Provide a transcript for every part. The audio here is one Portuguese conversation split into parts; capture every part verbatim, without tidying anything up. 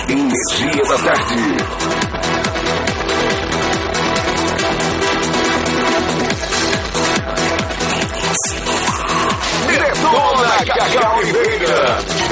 Energia da Tarde. Detona Cacau Oliveira.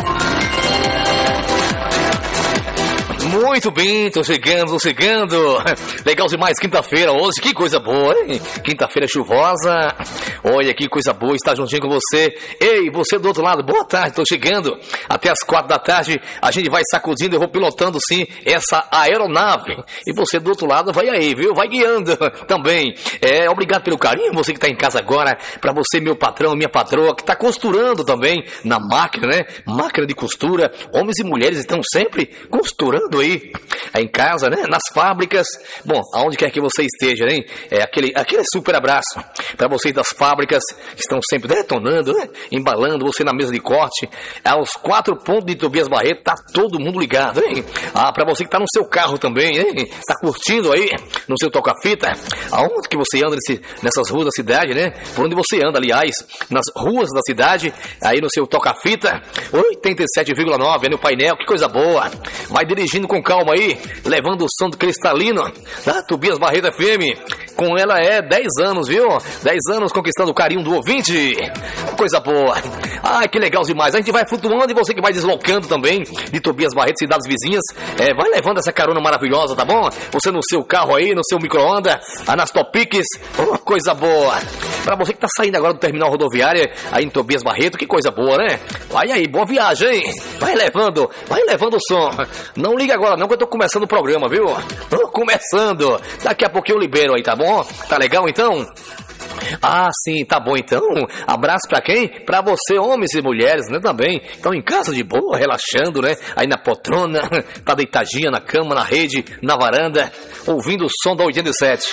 Muito bem, tô chegando, tô chegando. Legal demais, quinta-feira hoje, que coisa boa, hein? Quinta-feira chuvosa. Olha que coisa boa estar juntinho com você. Ei, você do outro lado, boa tarde, tô chegando. Até as quatro da tarde a gente vai sacudindo, eu vou pilotando sim essa aeronave. E você do outro lado vai aí, viu? Vai guiando também. É, obrigado pelo carinho, você que tá em casa agora. Pra você, meu patrão, minha patroa, que tá costurando também na máquina, né? Máquina de costura. Homens e mulheres estão sempre costurando aí, aí em casa, né? Nas fábricas. Bom, aonde quer que você esteja, né? É aquele, aquele super abraço para vocês das fábricas que estão sempre detonando, né? Embalando você na mesa de corte. Aos quatro pontos de Tobias Barreto, tá todo mundo ligado, hein? Ah, para você que tá no seu carro também, hein? Tá curtindo aí no seu toca-fita. Aonde que você anda nesse, nessas ruas da cidade, né? Por onde você anda, aliás, nas ruas da cidade, aí no seu toca-fita, oitenta e sete vírgula nove, é no painel, que coisa boa. Vai dirigindo com calma aí, levando o som do cristalino da Tobias Barreto F M. Com ela é dez anos, viu? dez anos conquistando o carinho do ouvinte. Coisa boa. Ah, que legal demais. A gente vai flutuando e você que vai deslocando também de Tobias Barreto, cidades vizinhas, é, vai levando essa carona maravilhosa, tá bom? Você no seu carro aí, no seu micro-ondas, nas Topics, oh, coisa boa. Pra você que tá saindo agora do terminal rodoviário aí em Tobias Barreto, que coisa boa, né? Vai aí, boa viagem, hein? Vai levando, vai levando o som. Não liga agora não que eu tô começando o programa, viu? Tô começando. Daqui a pouquinho eu libero aí, tá bom? Tá legal então? Ah, sim, tá bom então. Abraço pra quem? Pra você, homens e mulheres, né, também. Estão em casa de boa, relaxando, né? Aí na poltrona, tá deitadinha na cama, na rede, na varanda, ouvindo o som da oitenta e sete.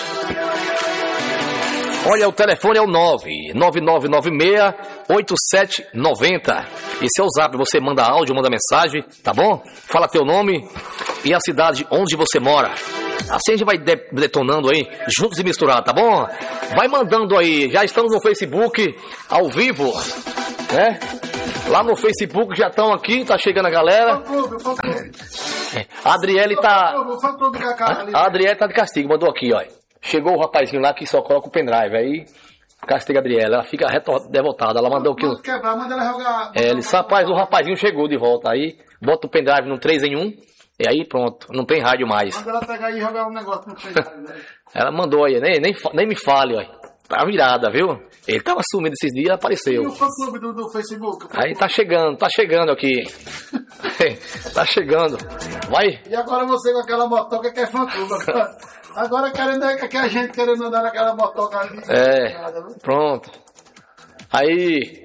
Olha, o telefone é o nove nove nove nove seis oito sete nove zero. Esse é o zap, você manda áudio, manda mensagem, tá bom? Fala teu nome e a cidade onde você mora. Assim a gente vai de- detonando aí, juntos e misturados, tá bom? Vai mandando aí, já estamos no Facebook, ao vivo, né? Lá no Facebook já estão aqui, tá chegando a galera. A Adriele tá... A Adriele tá de castigo, mandou aqui, ó. Chegou o rapazinho lá que só coloca o pendrive, aí castiga a Adriele, ela fica retor- devotada, ela mandou aqui... Vamos quebrar, manda ela jogar... É, ele disse, rapaz, o rapazinho chegou de volta, aí bota o pendrive no três em um, e aí pronto, não tem rádio mais. Manda ela pegar aí e jogar um negócio no pendrive. Ela mandou aí, nem, nem, nem me fale, ó, tá virada, viu? Ele tava sumindo esses dias, apareceu. E o fã-clube do, do Facebook? Aí tá chegando, tá chegando aqui. Tá chegando. Vai. E agora você com aquela motoca que é fã-clube. Agora, agora querendo, que a gente querendo andar naquela motoca ali. É, pronto. Aí...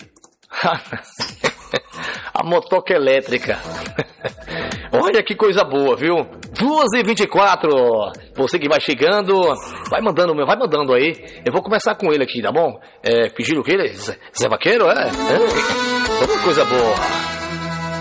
A motoca elétrica. Olha que coisa boa, viu? duas e vinte e quatro. Você que vai chegando, vai mandando, vai mandando aí. Eu vou começar com ele aqui, tá bom? É, pedir o que ele? Zé Vaqueiro, é? É. Coisa boa.